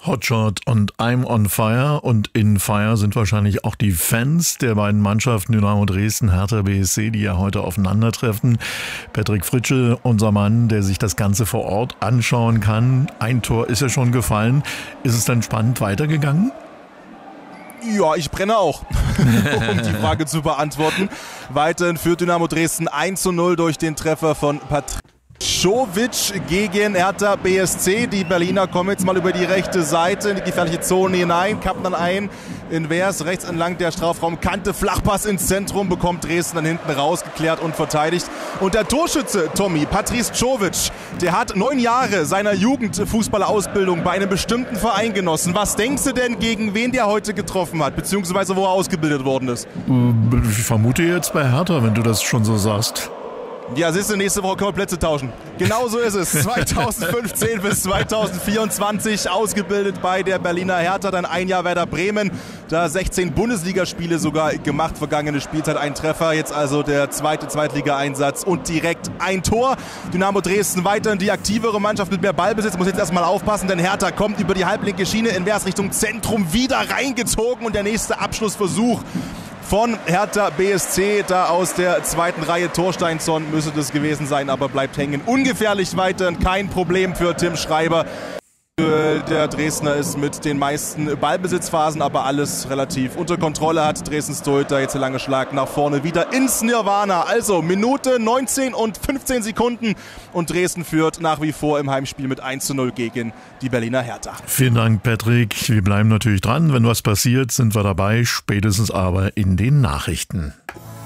Hotshot und I'm on Fire, und in Fire sind wahrscheinlich auch die Fans der beiden Mannschaften Dynamo Dresden, Hertha BSC, die ja heute aufeinandertreffen. Patrick Fritsche, unser Mann, der sich das Ganze vor Ort anschauen kann. Ein Tor ist ja schon gefallen. Ist es dann spannend weitergegangen? Ja, ich brenne auch, um die Frage zu beantworten. Weiterhin führt Dynamo Dresden 1:0 durch den Treffer von Patrick gegen Hertha BSC. Die Berliner kommen jetzt mal über die rechte Seite in die gefährliche Zone hinein, kappen dann ein in Wers, rechts entlang der Strafraumkante, Flachpass ins Zentrum, bekommt Dresden dann hinten rausgeklärt und verteidigt. Und der Torschütze, Tommy, Patrice Czovic, der hat 9 Jahre seiner Jugendfußballerausbildung bei einem bestimmten Verein genossen. Was denkst du denn, gegen wen der heute getroffen hat, beziehungsweise wo er ausgebildet worden ist? Ich vermute jetzt bei Hertha, wenn du das schon so sagst. Ja, siehst du, nächste Woche können wir Plätze tauschen. Genau so ist es. 2015 bis 2024 ausgebildet bei der Berliner Hertha. Dann ein Jahr Werder Bremen. Da 16 Bundesligaspiele sogar gemacht. Vergangene Spielzeit ein Treffer. Jetzt also der zweite Zweitliga-Einsatz und direkt ein Tor. Dynamo Dresden weiterhin die aktivere Mannschaft mit mehr Ballbesitz. Muss jetzt erstmal aufpassen, denn Hertha kommt über die halblinke Schiene in Wers Richtung Zentrum wieder reingezogen. Und der nächste Abschlussversuch von Hertha BSC, da aus der zweiten Reihe. Torsteinsson müsste das gewesen sein, aber bleibt hängen. Ungefährlich weiterhin, kein Problem für Tim Schreiber. Der Dresdner ist mit den meisten Ballbesitzphasen, aber alles relativ unter Kontrolle hat. Dresdens Torhüter jetzt der lange Schlag nach vorne wieder ins Nirvana. Also Minute 19 und 15 Sekunden und Dresden führt nach wie vor im Heimspiel mit 1:0 gegen die Berliner Hertha. Vielen Dank, Patrick. Wir bleiben natürlich dran. Wenn was passiert, sind wir dabei, spätestens aber in den Nachrichten.